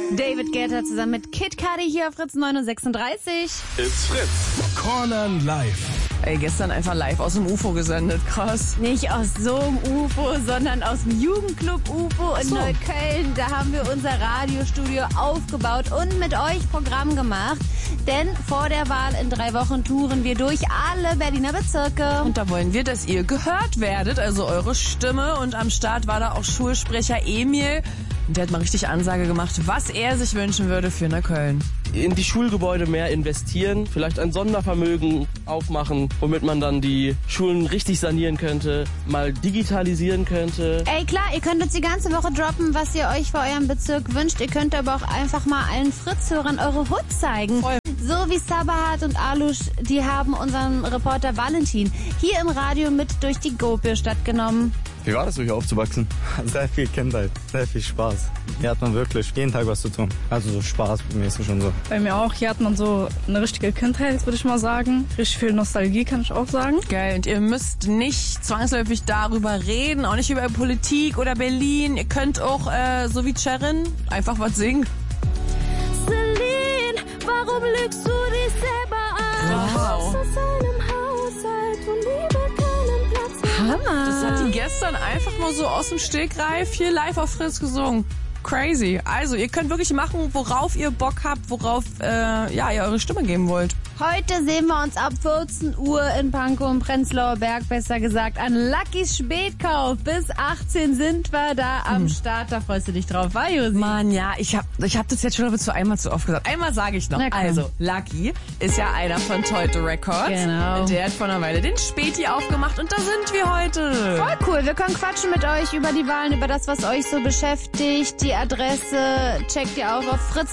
David Guetta zusammen mit Kid Cudi hier auf Fritz 9:36. It's Fritz. Cornern live. Ey, gestern einfach live aus dem UFO gesendet, krass. Nicht aus so einem UFO, sondern aus dem Jugendclub UFO in Neukölln. Da haben wir unser Radiostudio aufgebaut und mit euch Programm gemacht. Denn vor der Wahl in 3 Wochen touren wir durch alle Berliner Bezirke. Und da wollen wir, dass ihr gehört werdet, also eure Stimme. Und am Start war da auch Schulsprecher Emil. Und der hat mal richtig Ansage gemacht, was er sich wünschen würde für Neukölln. In die Schulgebäude mehr investieren, vielleicht ein Sondervermögen aufmachen, womit man dann die Schulen richtig sanieren könnte, mal digitalisieren könnte. Ey, klar, ihr könnt uns die ganze Woche droppen, was ihr euch für euren Bezirk wünscht. Ihr könnt aber auch einfach mal allen Fritz-Hörern eure Hut zeigen. Voll. So wie Sabahat und Alush, die haben unseren Reporter Valentin hier im Radio mit durch die Gopio-Stadt genommen. Wie war das, für euch aufzuwachsen? Sehr viel Kindheit, sehr viel Spaß. Hier hat man wirklich jeden Tag was zu tun. Also so spaßmäßig und so. Bei mir auch. Hier hat man so eine richtige Kindheit, würde ich mal sagen. Richtig viel Nostalgie, kann ich auch sagen. Geil. Und ihr müsst nicht zwangsläufig darüber reden, auch nicht über Politik oder Berlin. Ihr könnt auch, so wie Cherin, einfach was singen. Celine, warum lügst du dich selber an? Wow. Aus einem Haushalt, wo Liebe keinen Platz hat. Hammer. Das hat die gestern einfach mal so aus dem Stegreif hier live auf Fritz gesungen. Crazy. Also, ihr könnt wirklich machen, worauf ihr Bock habt, worauf ihr eure Stimme geben wollt. Heute sehen wir uns ab 14 Uhr in Pankow im Prenzlauer Berg, besser gesagt, an Luckys Spätkauf. Bis 18 sind wir da am Start. Da freust du dich drauf, war Josi? Mann, ja, ich hab das jetzt schon einmal zu oft gesagt. Einmal sage ich noch. Also, Lucky ist ja einer von Teute Records. Genau. Der hat vor einer Weile den Späti aufgemacht und da sind wir heute. Voll cool. Wir können quatschen mit euch über die Wahlen, über das, was euch so beschäftigt. Die Adresse checkt ihr auch auf fritz